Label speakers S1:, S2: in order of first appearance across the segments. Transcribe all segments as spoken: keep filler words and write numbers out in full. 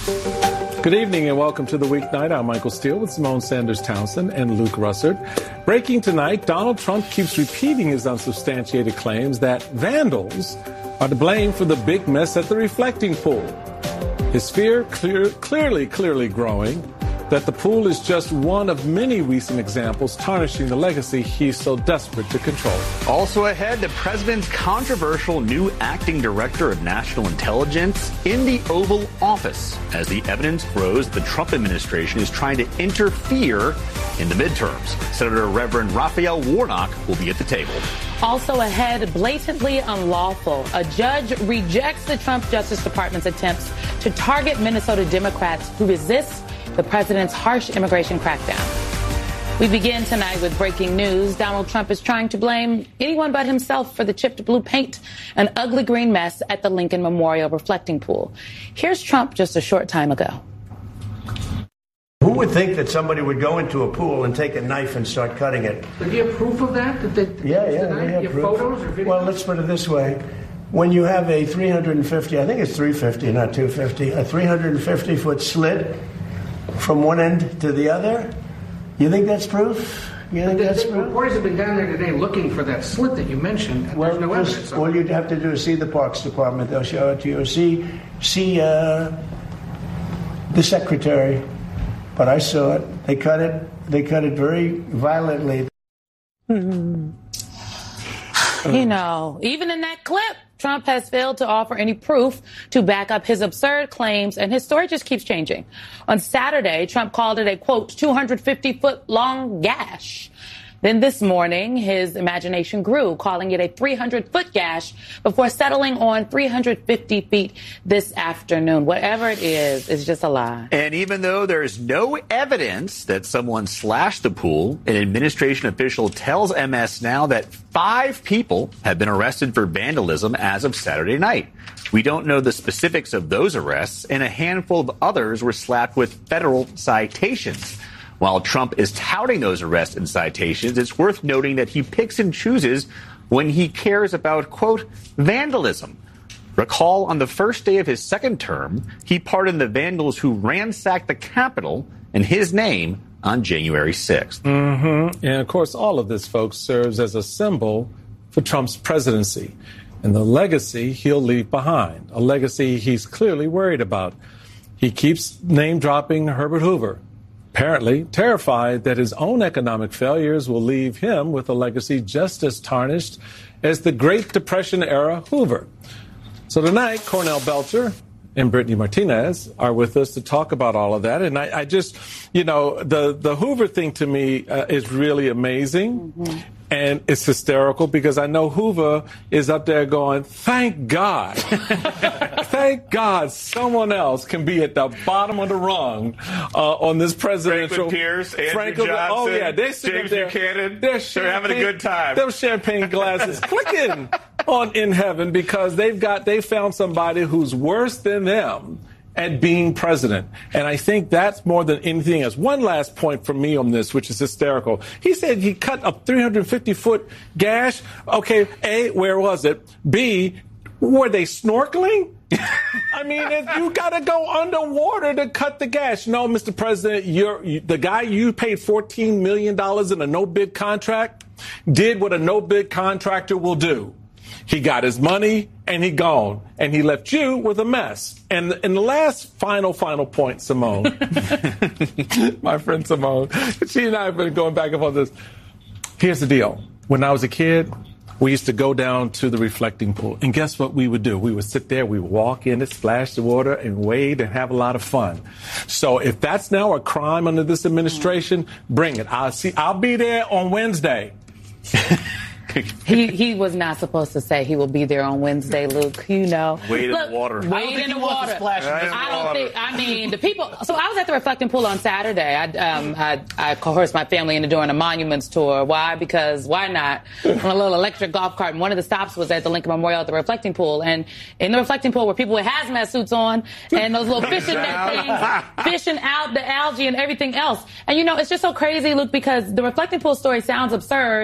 S1: Good evening and welcome to the Weeknight. I'm Michael Steele with Simone Sanders Townsend and Luke Russert. Breaking tonight, Donald Trump keeps repeating his unsubstantiated claims that vandals are to blame for the big mess at the reflecting pool. His fear clear, clearly, clearly growing that the pool is just one of many recent examples tarnishing the legacy he's so desperate to control.
S2: Also ahead, the president's controversial new acting director of national intelligence in the Oval Office as the evidence grows the Trump administration is trying to interfere in the midterms. Senator Reverend Raphael Warnock will be at the table.
S3: Also ahead, blatantly unlawful. A judge rejects the Trump Justice Department's attempts to target Minnesota Democrats who resist the president's harsh immigration crackdown. We begin tonight with breaking news. Donald Trump is trying to blame anyone but himself for the chipped blue paint and ugly green mess at the Lincoln Memorial reflecting pool. Here's Trump just a short time ago.
S4: Who would think that somebody would go into a pool and take a knife and start cutting it?
S5: But do you have proof of that? That they,
S4: yeah, yeah, we have
S5: you have
S4: proof.
S5: Photos or videos?
S4: Well, let's put it this way. When you have a three hundred fifty, I think it's three fifty, not two fifty, a three hundred fifty foot slit from one end to the other, you think that's proof? You think
S5: the,
S4: that's
S5: the
S4: proof?
S5: Reporters have been down there today looking for that slit that you mentioned, and
S4: well,
S5: there's no evidence.
S4: All you'd have to do is see the Parks Department. They'll show it to you. See, see uh, the secretary. But I saw it. They cut it. They cut it very violently.
S3: You know, even in that clip, Trump has failed to offer any proof to back up his absurd claims, and his story just keeps changing. On Saturday, Trump called it a, quote, two hundred fifty foot long gash. Then this morning, his imagination grew, calling it a three hundred foot gash before settling on three hundred fifty feet this afternoon. Whatever it is, it's just a lie.
S2: And even though there is no evidence that someone slashed the pool, an administration official tells M S Now that five people have been arrested for vandalism as of Saturday night. We don't know the specifics of those arrests, and a handful of others were slapped with federal citations. While Trump is touting those arrests and citations, it's worth noting that he picks and chooses when he cares about, quote, vandalism. Recall on the first day of his second term, he pardoned the vandals who ransacked the Capitol in his name on January sixth.
S1: Mm-hmm. And, of course, all of this, folks, serves as a symbol for Trump's presidency and the legacy he'll leave behind, a legacy he's clearly worried about. He keeps name-dropping Herbert Hoover, apparently terrified that his own economic failures will leave him with a legacy just as tarnished as the Great Depression-era Hoover. So tonight, Cornell Belcher and Brittany Martinez are with us to talk about all of that. And I, I just, you know, the, the Hoover thing to me uh, is really amazing. Mm-hmm. And it's hysterical because I know Hoover is up there going, thank God, thank God someone else can be at the bottom of the rung uh, on this presidential.
S2: Franklin Pierce, Andrew
S1: Franklin,
S2: Johnson,
S1: oh yeah, they're sitting
S2: James
S1: there,
S2: Buchanan.
S1: They're,
S2: they're having a good time.
S1: Those champagne glasses clicking on in heaven because they've got they found somebody who's worse than them at being president. And I think that's more than anything else. One last point from me on this, which is hysterical. He said he cut a three hundred fifty foot gash. Okay, A, where was it? B, were they snorkeling? I mean, if you got to go underwater to cut the gash. No, Mister President, you're, you, the guy you paid fourteen million dollars in a no-bid contract did what a no-bid contractor will do. He got his money and he gone, and he left you with a mess. And and the last final, final point, Simone, my friend Simone, she and I have been going back and forth this. Here's the deal. When I was a kid, we used to go down to the reflecting pool. And guess what we would do? We would sit there, we would walk in it, splash the water, and wade and have a lot of fun. So if that's now a crime under this administration, bring it. I'll see. I'll be there on Wednesday.
S3: He he was not supposed to say he will be there on Wednesday, Luke. You know,
S2: wade
S3: Look,
S2: in the water.
S3: Wade in the water. I don't think. I mean, the people. So I was at the reflecting pool on Saturday. I um I, I coerced my family into doing a monuments tour. Why? Because why not? On a little electric golf cart. And one of the stops was at the Lincoln Memorial at the reflecting pool. And in the reflecting pool were people with hazmat suits on and those little fishing net things, fishing out the algae and everything else. And you know, it's just so crazy, Luke, because the reflecting pool story sounds absurd.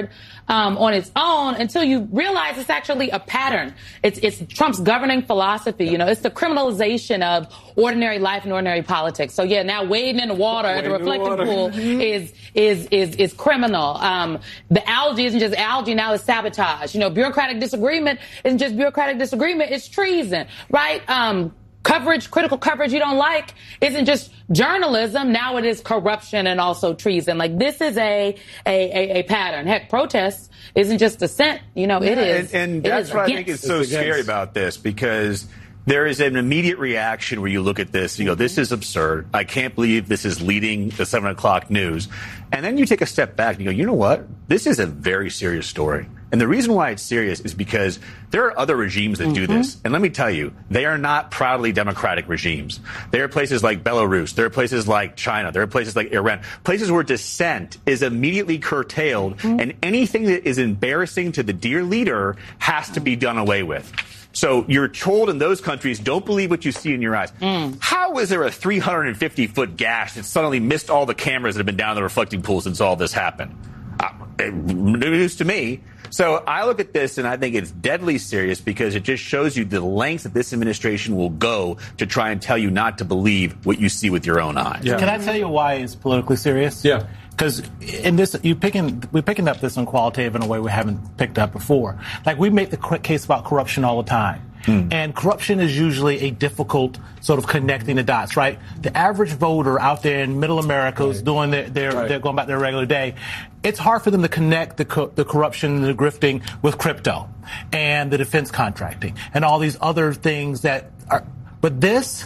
S3: um, on its own until you realize it's actually a pattern. It's, it's Trump's governing philosophy. You know, it's the criminalization of ordinary life and ordinary politics. So yeah, now wading in the water at the reflecting pool is, is, is, is criminal. Um, the algae isn't just algae, now it's sabotage. You know, bureaucratic disagreement isn't just bureaucratic disagreement, it's treason, right? Um, Coverage, critical coverage you don't like isn't just journalism. Now it is corruption and also treason. Like, this is a, a, a, a pattern. Heck, protests isn't just dissent. You know, it
S2: yeah,
S3: is.
S2: And, and
S3: it
S2: that's
S3: is
S2: what
S3: against.
S2: I think is so
S1: It's
S2: scary
S1: against.
S2: about this, because there is an immediate reaction where you look at this, you go, this is absurd. I can't believe this is leading the seven o'clock news. And then you take a step back and you go, you know what? This is a very serious story. And the reason why it's serious is because there are other regimes that mm-hmm. do this. And let me tell you, they are not proudly democratic regimes. There are places like Belarus. There are places like China. There are places like Iran. Places where dissent is immediately curtailed. Mm-hmm. And anything that is embarrassing to the dear leader has to be done away with. So you're told in those countries, don't believe what you see in your eyes. Mm. How is there a three hundred fifty foot gash that suddenly missed all the cameras that have been down the reflecting pool since all this happened? Uh, news to me. So I look at this and I think it's deadly serious, because it just shows you the lengths that this administration will go to try and tell you not to believe what you see with your own eyes.
S6: Yeah. Can I tell you why it's politically serious?
S1: Yeah.
S6: Because in this, you picking, we're picking up this on qualitative in a way we haven't picked up before. Like, we make the case about corruption all the time. Mm. And corruption is usually a difficult sort of connecting the dots, right? The average voter out there in middle America who's right. doing their, their right. they're going about their regular day. It's hard for them to connect the, co- the corruption and the grifting with crypto and the defense contracting and all these other things that are, but this,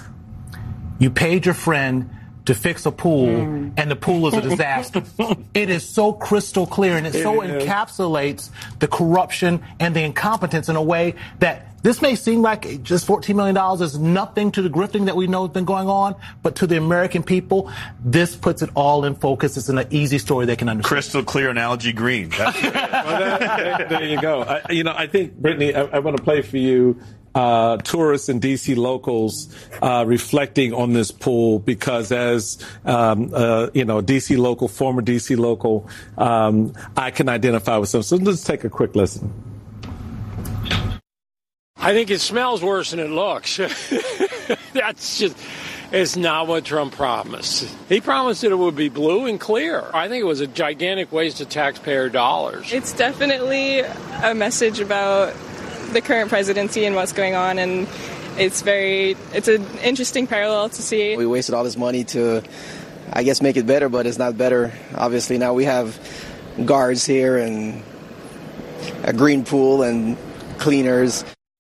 S6: you paid your friend to fix a pool, mm. and the pool is a disaster. It is so crystal clear, and it, it so is. encapsulates the corruption and the incompetence in a way that this may seem like just fourteen million dollars is nothing to the grifting that we know has been going on, but to the American people, this puts it all in focus. It's an easy story they can understand.
S2: Crystal clear analogy green. That's
S1: well, that, there you go. I, you know, I think, Brittany, I, I want to play for you Uh, tourists and D C locals uh, reflecting on this pool, because as um, uh, you know, D C local, former D C local, um, I can identify with some. So let's take a quick listen.
S7: I think it smells worse than it looks. That's just, it's not what Trump promised. He promised that it would be blue and clear. I think it was a gigantic waste of taxpayer dollars.
S8: It's definitely a message about the current presidency and what's going on, and it's very, it's an interesting parallel to see.
S9: We wasted all this money to, I guess, make it better, but it's not better. Obviously, now we have guards here and a green pool and cleaners.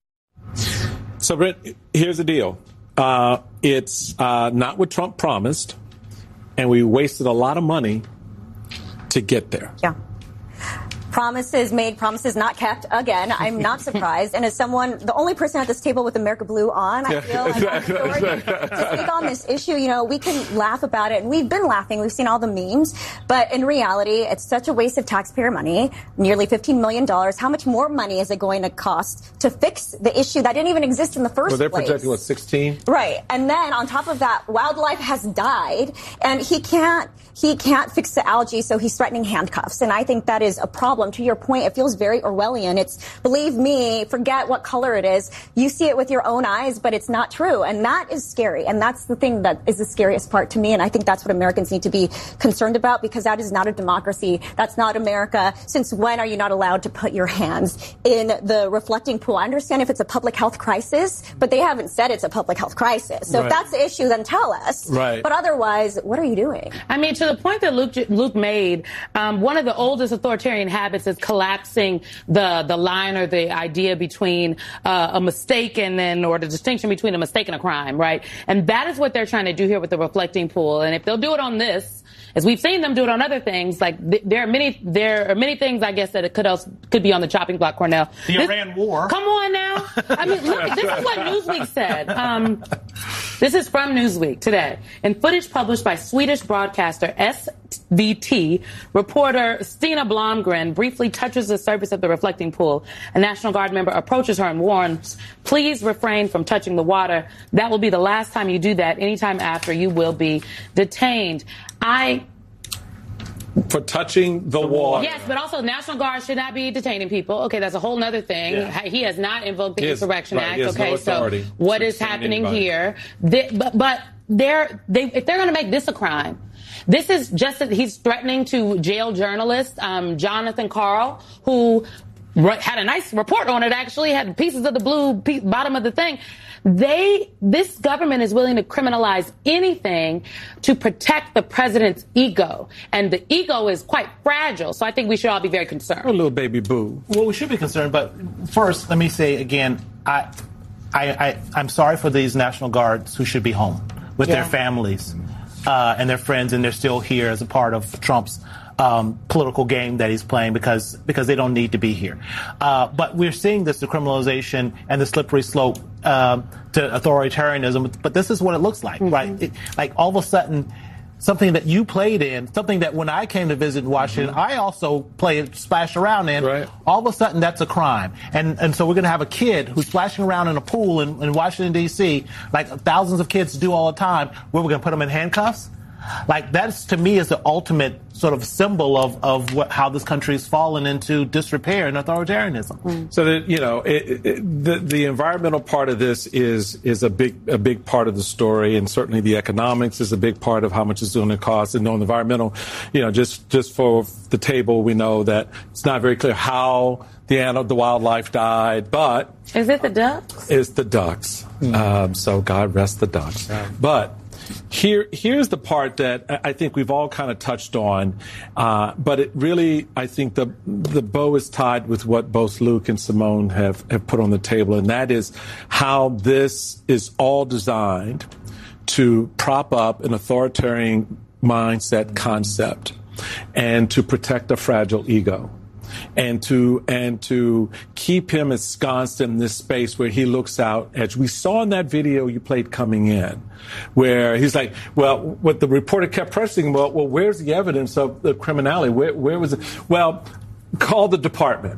S1: So, Britt, here's the deal. Uh, it's uh, not what Trump promised, and we wasted a lot of money to get there.
S10: Yeah. Promises made, promises not kept. Again, I'm not surprised. And as someone, the only person at this table with America Blue on, I feel like I'm authority to speak on this issue. You know, we can laugh about it, and we've been laughing. We've seen all the memes. But in reality, it's such a waste of taxpayer money, nearly fifteen million dollars. How much more money is it going to cost to fix the issue that didn't even exist in the first
S1: well, they're
S10: place?
S1: projecting, what, sixteen?
S10: Right. And then on top of that, wildlife has died, and he can't, he can't fix the algae, so he's threatening handcuffs. And I think that is a problem. To your point, it feels very Orwellian. It's, believe me, forget what color it is. You see it with your own eyes, but it's not true. And that is scary. And that's the thing that is the scariest part to me. And I think that's what Americans need to be concerned about, because that is not a democracy. That's not America. Since when are you not allowed to put your hands in the reflecting pool? I understand if it's a public health crisis, but they haven't said it's a public health crisis. So right. if that's the issue, then tell us.
S1: Right.
S10: But otherwise, what are you doing?
S3: I mean, to the point that Luke, Luke made, um, one of the oldest authoritarian habits is collapsing the the line or the idea between uh, a mistake and then, or the distinction between a mistake and a crime, right? And that is what they're trying to do here with the reflecting pool. And if they'll do it on this, as we've seen them do it on other things, like th- there are many there are many things, I guess, that it could else could be on the chopping block, Cornell.
S6: The
S3: this,
S6: Iran war.
S3: Come on now. I mean, look, this is what Newsweek said. Um, this is from Newsweek today. In footage published by Swedish broadcaster S V T, reporter Stina Blomgren briefly touches the surface of the reflecting pool. A National Guard member approaches her and warns, please refrain from touching the water. That will be the last time you do that. Anytime after, you will be detained. I
S1: For touching the wall.
S3: Yes, but also National Guard should not be detaining people. Okay, that's a whole other thing.
S1: Yeah.
S3: He has not invoked the
S1: He has-
S3: Insurrection
S1: right,
S3: Act.
S1: he has
S3: Okay,
S1: no
S3: so
S1: authority
S3: what
S1: to
S3: is
S1: detain
S3: happening
S1: anybody.
S3: here? They, but but they're they if they're going to make this a crime. This is just that he's threatening to jail journalist um, Jonathan Karl, who had a nice report on it, actually, had pieces of the blue piece, bottom of the thing. They, this government is willing to criminalize anything to protect the president's ego. And the ego is quite fragile. So I think we should all be very concerned.
S1: Oh, little baby boo.
S6: Well, we should be concerned. But first, let me say again, I, I, I, I'm sorry for these National Guards who should be home with
S3: Yeah.
S6: their families uh, and their friends, and they're still here as a part of Trump's Um, political game that he's playing because because they don't need to be here. Uh, but we're seeing this decriminalization and the slippery slope um, to authoritarianism. But this is what it looks like, mm-hmm. right? It, like all of a sudden, something that you played in, something that when I came to visit Washington, mm-hmm. I also played, splashed around in. Right. All of a sudden, that's a crime. And and so we're going to have a kid who's splashing around in a pool in, in Washington, D C, like thousands of kids do all the time, where we're going to put them in handcuffs? Like, that's, to me, is the ultimate sort of symbol of, of what, how this country has fallen into disrepair and authoritarianism.
S1: Mm. So that, you know, it, it, the, the environmental part of this is, is a big, a big part of the story. And certainly the economics is a big part of how much it's going to cost. And on the environmental, you know, just, just for the table, we know that it's not very clear how the animal, the wildlife died, but.
S3: Is it the ducks?
S1: It's the ducks. Mm. Um, so God rest the ducks. Yeah. But. Here, here's the part that I think we've all kind of touched on, uh, but it really, I think the the bow is tied with what both Luke and Simone have, have put on the table, and that is how this is all designed to prop up an authoritarian mindset concept and to protect a fragile ego. And to and to keep him ensconced in this space where he looks out, as we saw in that video you played coming in, where he's like, well, what the reporter kept pressing, well, well, where's the evidence of the criminality? Where, where was it? Well, call the department,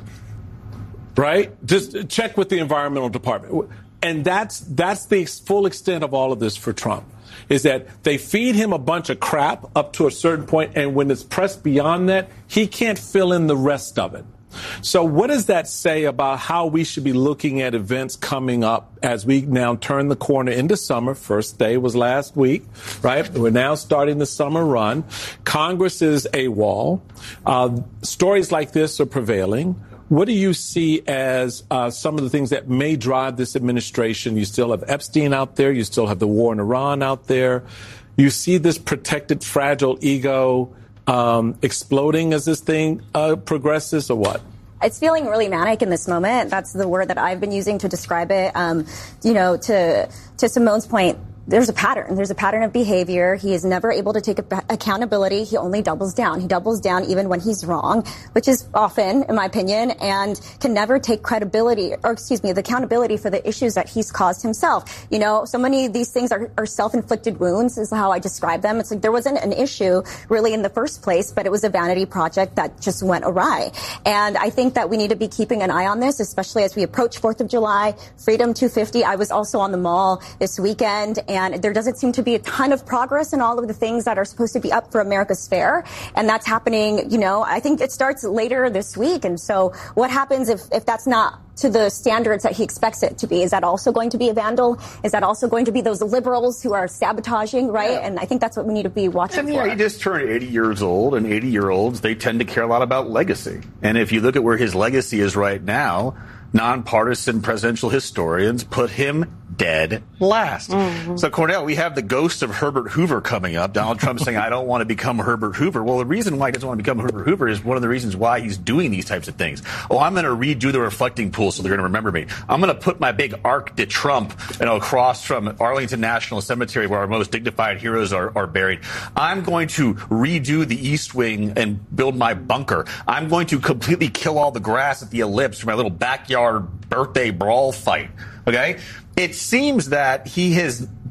S1: right? Just check with the environmental department. And that's that's the full extent of all of this for Trump, is that they feed him a bunch of crap up to a certain point, and when it's pressed beyond that, he can't fill in the rest of it. So what does that say about how we should be looking at events coming up as we now turn the corner into summer? First day was last week, right? We're now starting the summer run. Congress is AWOL. Uh, stories like this are prevailing. What do you see as uh, some of the things that may drive this administration? You still have Epstein out there. You still have the war in Iran out there. You see this protected, fragile ego um, exploding as this thing uh, progresses, or what?
S10: It's feeling really manic in this moment. That's the word that I've been using to describe it. Um, you know, to to Simone's point, there's a pattern. There's a pattern of behavior. He is never able to take accountability. He only doubles down. He doubles down even when he's wrong, which is often, in my opinion, and can never take credibility, or excuse me, the accountability for the issues that he's caused himself. You know, so many of these things are, are self-inflicted wounds, is how I describe them. It's like there wasn't an issue really in the first place, but it was a vanity project that just went awry. And I think that we need to be keeping an eye on this, especially as we approach fourth of July, Freedom two fifty. I was also on the mall this weekend, and And there doesn't seem to be a ton of progress in all of the things that are supposed to be up for America's Fair. And that's happening, you know, I think it starts later this week. And so what happens if, if that's not to the standards that he expects it to be? Is that also going to be a vandal? Is that also going to be those liberals who are sabotaging, right? Yeah. And I think that's what we need to be watching
S2: and,
S10: for.
S2: Yeah, he just turned eighty years old, and eighty-year-olds, they tend to care a lot about legacy. And if you look at where his legacy is right now, nonpartisan presidential historians put him dead last. Mm-hmm. So, Cornell, we have the ghost of Herbert Hoover coming up. Donald Trump saying, I don't want to become Herbert Hoover. Well, the reason why he doesn't want to become Herbert Hoover is one of the reasons why he's doing these types of things. Oh, I'm going to redo the reflecting pool so they're going to remember me. I'm going to put my big Arc de Trump, you know, across from Arlington National Cemetery where our most dignified heroes are, are buried. I'm going to redo the East Wing and build my bunker. I'm going to completely kill all the grass at the Ellipse for my little backyard birthday brawl fight. Okay? It seems that he has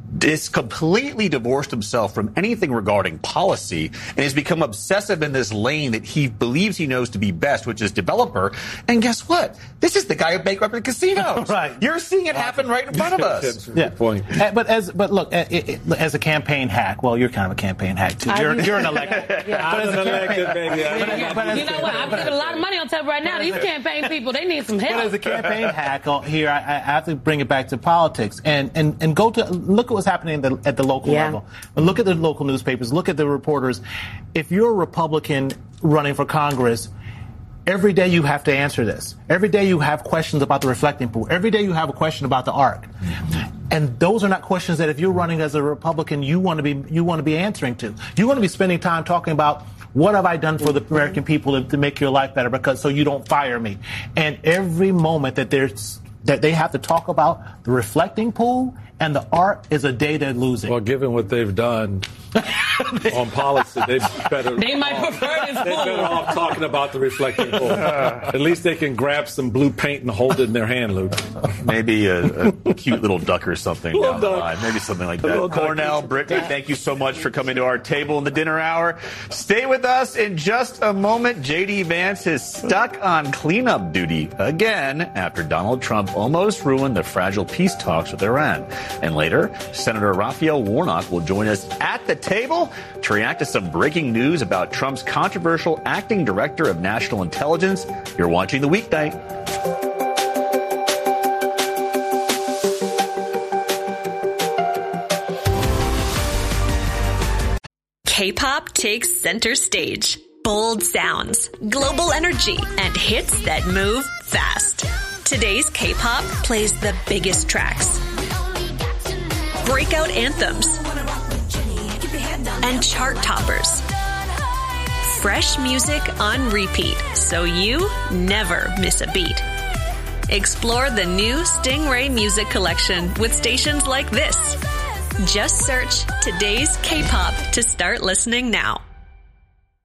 S2: is completely divorced himself from anything regarding policy and has become obsessive in this lane that he believes he knows to be best, which is developer. And guess what? This is the guy who bankrupted casinos.
S6: Right.
S2: You're seeing it happen right in front of us.
S6: Yeah. Point. Uh, but as but look, uh, it, it, as a campaign hack, well, you're kind of a campaign hack too. You're, you're an elected.
S1: Yeah, I'm an elected, baby.
S3: But, but you know what? I'm putting a lot of money on table right now. These campaign people, they need some help.
S6: But as a campaign hack here, I, I have to bring it back to politics and, and, and go to look at what's happening at the, at the local
S3: yeah.
S6: level. Look at the local newspapers. Look at the reporters. If you're a Republican running for Congress, every day you have to answer this. Every day you have questions about the reflecting pool. Every day you have a question about the ARC. And those are not questions that if you're running as a Republican, you want to be you want to be answering to. You want to be spending time talking about what have I done for the American people to, to make your life better, because so you don't fire me. And every moment that there's that they have to talk about the reflecting pool and the ARC is a day they're losing.
S1: Well, given what they've done on policy, they better.
S3: They might
S1: off,
S3: prefer this
S1: They
S3: pool.
S1: better off talking about the reflecting pool. At least they can grab some blue paint and hold it in their hand, Luke.
S2: Maybe a, a cute little duck or something
S1: Little
S2: down the
S1: duck.
S2: line. Maybe something like
S1: A little
S2: that.
S1: duck.
S2: Cornell, Brittany, thank you so much for coming to our table in the dinner hour. Stay with us in just a moment. J D. Vance is stuck on cleanup duty again after Donald Trump almost ruined the fragile peace talks with Iran. And later, Senator Raphael Warnock will join us at the table to react to some breaking news about Trump's controversial acting director of national intelligence. You're watching The Weeknight.
S11: K-pop takes center stage. Bold sounds, global energy, and hits that move fast. Today's K-pop plays the biggest tracks, breakout anthems, and chart toppers. Fresh music on repeat, so you never miss a beat. Explore the new Stingray Music Collection with stations like this. Just search Today's K-pop to start listening now.